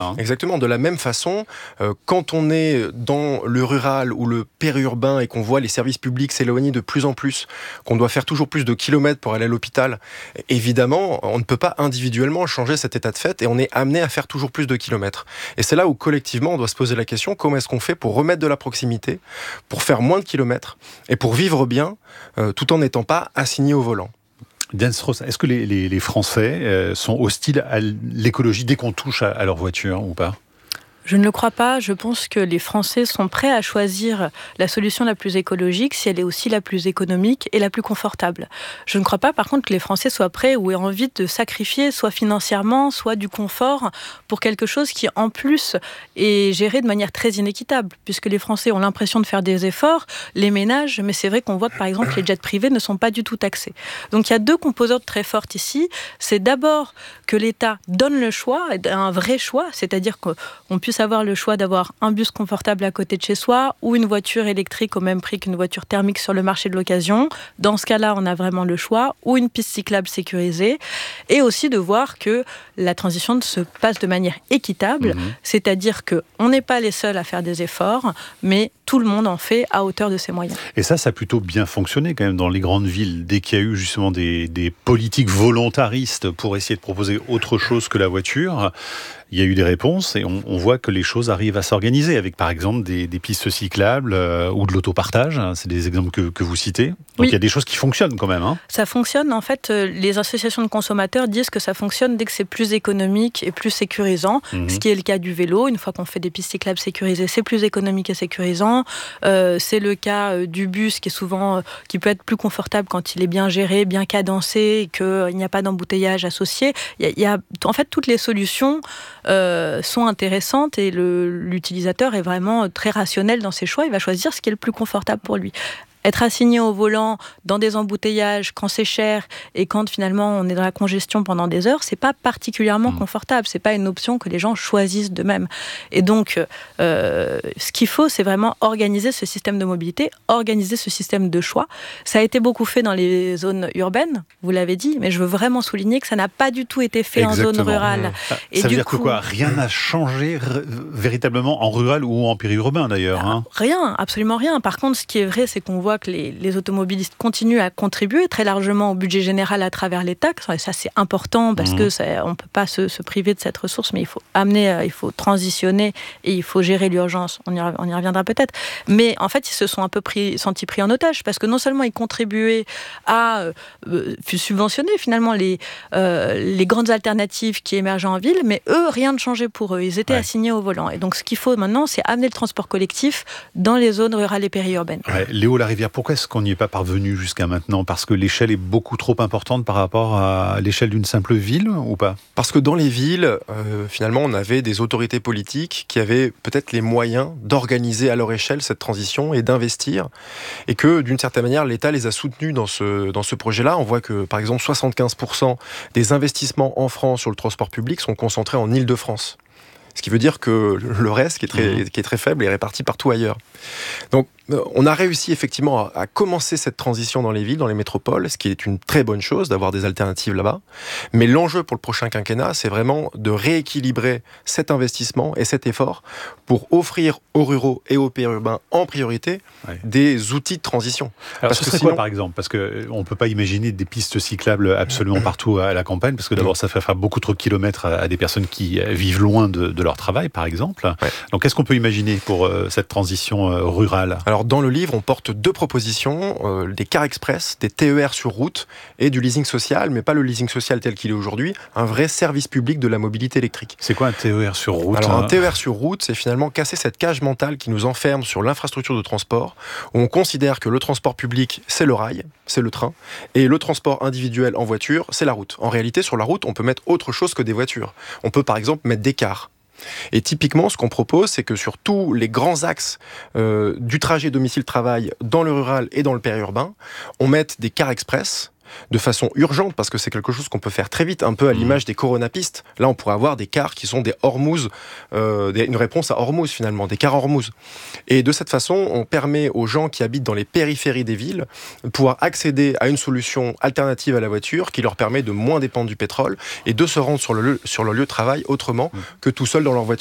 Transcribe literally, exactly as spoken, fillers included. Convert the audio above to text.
Hein. Exactement. De la même façon, euh, quand on est dans le rural ou le périurbain et qu'on voit les services publics s'éloigner de plus en plus, qu'on doit faire toujours plus de kilomètres pour aller à l'hôpital, évidemment, on ne peut pas individuellement changer cet état de fait et on est amené à faire toujours plus de kilomètres. Et c'est là où collectivement on doit se poser la question, comment est-ce qu'on fait pour remettre de la proximité, pour faire moins de kilomètres et pour vivre bien, euh, tout en n'étant pas assigné au volant. Diane Strauss, est-ce que les, les, les Français euh, sont hostiles à l'écologie dès qu'on touche à, à leur voiture ou pas ? Je ne le crois pas. Je pense que les Français sont prêts à choisir la solution la plus écologique si elle est aussi la plus économique et la plus confortable. Je ne crois pas, par contre, que les Français soient prêts ou aient envie de sacrifier, soit financièrement, soit du confort, pour quelque chose qui, en plus, est géré de manière très inéquitable, puisque les Français ont l'impression de faire des efforts, les ménages, mais c'est vrai qu'on voit que, par exemple, les jets privés ne sont pas du tout taxés. Donc, il y a deux composantes très fortes ici. C'est d'abord que l'État donne le choix, un vrai choix, c'est-à-dire qu'on puisse avoir le choix d'avoir un bus confortable à côté de chez soi ou une voiture électrique au même prix qu'une voiture thermique sur le marché de l'occasion. Dans ce cas-là, on a vraiment le choix, ou une piste cyclable sécurisée, et aussi de voir que la transition se passe de manière équitable, mmh. c'est-à-dire qu'on n'est pas les seuls à faire des efforts, mais tout le monde en fait à hauteur de ses moyens. Et ça, ça a plutôt bien fonctionné quand même dans les grandes villes, dès qu'il y a eu justement des, des politiques volontaristes pour essayer de proposer autre chose que la voiture. Il y a eu des réponses et on, on voit que les choses arrivent à s'organiser avec, par exemple, des, des pistes cyclables euh, ou de l'autopartage. Hein, c'est des exemples que, que vous citez. Donc, oui. Il y a des choses qui fonctionnent quand même. Hein. Ça fonctionne. En fait, euh, les associations de consommateurs disent que ça fonctionne dès que c'est plus économique et plus sécurisant. Mmh. Ce qui est le cas du vélo. Une fois qu'on fait des pistes cyclables sécurisées, c'est plus économique et sécurisant. Euh, c'est le cas euh, du bus qui est souvent, euh, qui peut être plus confortable quand il est bien géré, bien cadencé et qu'il euh, n'y a pas d'embouteillage associé. Il y a, il y a en fait toutes les solutions Euh, sont intéressantes et le, l'utilisateur est vraiment très rationnel dans ses choix. Il va choisir ce qui est le plus confortable pour lui. Être assigné au volant dans des embouteillages quand c'est cher et quand finalement on est dans la congestion pendant des heures, c'est pas particulièrement mmh. confortable. C'est pas une option que les gens choisissent d'eux-mêmes. Et donc, euh, ce qu'il faut, c'est vraiment organiser ce système de mobilité, organiser ce système de choix. Ça a été beaucoup fait dans les zones urbaines, vous l'avez dit, mais je veux vraiment souligner que ça n'a pas du tout été fait Exactement. en zone rurale. Mmh. Et ça veut dire coup, que quoi ? Rien n'a changé r- véritablement en rural ou en périurbain d'ailleurs. Hein. Rien, absolument rien. Par contre, ce qui est vrai, c'est qu'on voit que les, les automobilistes continuent à contribuer très largement au budget général à travers les taxes. Et ça, c'est important parce mmh. que ça, on ne peut pas se, se priver de cette ressource, mais il faut amener, il faut transitionner et il faut gérer l'urgence. On y, on y reviendra peut-être. Mais en fait, ils se sont un peu pris, sentis pris en otage parce que non seulement ils contribuaient à euh, subventionner finalement les, euh, les grandes alternatives qui émergeaient en ville, mais eux, rien ne changeait pour eux. Ils étaient ouais. assignés au volant. Et donc, ce qu'il faut maintenant, c'est amener le transport collectif dans les zones rurales et périurbaines. Ouais, Léo Larivière, pourquoi est-ce qu'on n'y est pas parvenu jusqu'à maintenant ? Parce que l'échelle est beaucoup trop importante par rapport à l'échelle d'une simple ville ou pas ? Parce que dans les villes, euh, finalement, on avait des autorités politiques qui avaient peut-être les moyens d'organiser à leur échelle cette transition et d'investir. Et que, d'une certaine manière, l'État les a soutenus dans ce, dans ce projet-là. On voit que, par exemple, soixante-quinze pour cent des investissements en France sur le transport public sont concentrés en Île-de-France. Ce qui veut dire que le reste, qui est très, mmh. qui est très faible, est réparti partout ailleurs. Donc, on a réussi effectivement à commencer cette transition dans les villes, dans les métropoles, ce qui est une très bonne chose d'avoir des alternatives là-bas. Mais l'enjeu pour le prochain quinquennat, c'est vraiment de rééquilibrer cet investissement et cet effort pour offrir aux ruraux et aux périurbains en priorité ouais. des outils de transition. Alors, parce ce que serait sinon... quoi par exemple ? Parce qu'on ne peut pas imaginer des pistes cyclables absolument partout à la campagne, parce que d'abord ça fait faire beaucoup trop de kilomètres à des personnes qui vivent loin de, de leur travail par exemple. Ouais. Donc qu'est-ce qu'on peut imaginer pour euh, cette transition euh, rurale ? Alors dans le livre, on porte deux propositions, euh, des cars express, des T E R sur route et du leasing social, mais pas le leasing social tel qu'il est aujourd'hui, un vrai service public de la mobilité électrique. C'est quoi un T E R sur route ? Alors un T E R sur route, c'est finalement casser cette cage mentale qui nous enferme sur l'infrastructure de transport, où on considère que le transport public, c'est le rail, c'est le train, et le transport individuel en voiture, c'est la route. En réalité, sur la route, on peut mettre autre chose que des voitures. On peut par exemple mettre des cars. Et typiquement, ce qu'on propose, c'est que sur tous les grands axes euh, du trajet domicile-travail dans le rural et dans le périurbain, on mette des cars express de façon urgente, parce que c'est quelque chose qu'on peut faire très vite, un peu à l'image des coronapistes. Là, on pourrait avoir des cars qui sont des Hormuz, euh, des, une réponse à Hormuz finalement, des cars Hormuz. Et de cette façon, on permet aux gens qui habitent dans les périphéries des villes de pouvoir accéder à une solution alternative à la voiture qui leur permet de moins dépendre du pétrole et de se rendre sur le lieu, sur le lieu de travail autrement que tout seul dans leur voiture.